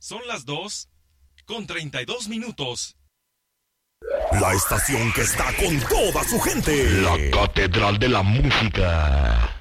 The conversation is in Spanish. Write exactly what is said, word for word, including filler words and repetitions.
Son las dos con treinta y dos minutos. La estación que está con toda su gente. La Catedral de la Música.